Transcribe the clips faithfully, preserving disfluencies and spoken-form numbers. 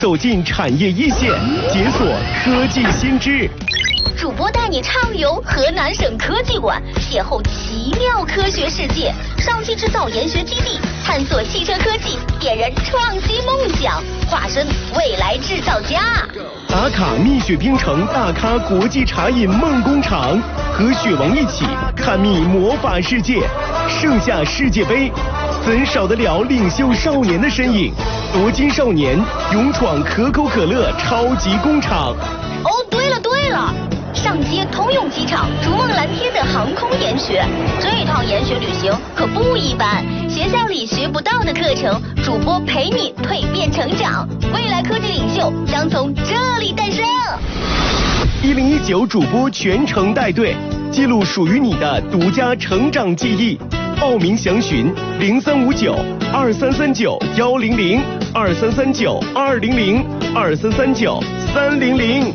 走进产业一线，解锁科技新知。 主播带你畅游河南省科技馆，邂逅奇妙科学世界；上汽制造研学基地，探索汽车科技，点燃创新梦想，化身未来制造家。 打卡蜜雪冰城大咖国际茶饮梦工厂，和雪王一起探秘魔法世界。盛夏世界杯，怎少得了领袖少年的身影？夺金少年勇闯可口可乐超级工厂。 哦，对了对了，上街通用机场逐梦蓝天的航空研学，这趟研学旅行可不一般，学校里学不到的课程，主播陪你蜕变成长，未来科技领袖将从这里诞生。 一零一九主播全程带队，记录属于你的独家成长记忆。报名详询零三五九二三三九幺零零二三三九二零零二三三九三零零。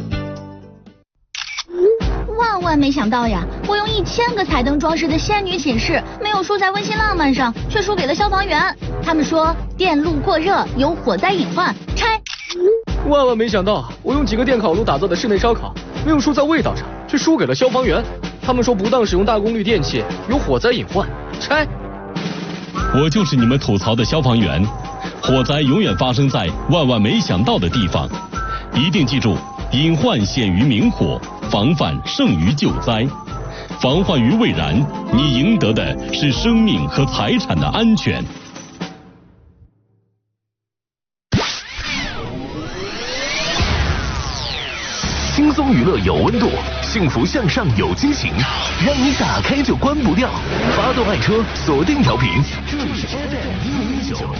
万万没想到呀！我用一千个彩灯装饰的仙女寝室，没有输在温馨浪漫上，却输给了消防员。他们说电路过热有火灾隐患，拆。 万万没想到，我用几个电烤炉打造的室内烧烤，没有输在味道上，却输给了消防员。他们说不当使用大功率电器有火灾隐患，拆。 我就是你们吐槽的消防员，火灾永远发生在万万没想到的地方，一定记住，隐患显于明火，防范胜于救灾。防患于未然，你赢得的是生命和财产的安全。 轻松娱乐有温度，幸福向上有激情，让你打开就关不掉。发动爱车，锁定调频，这里是 F M 一零一九。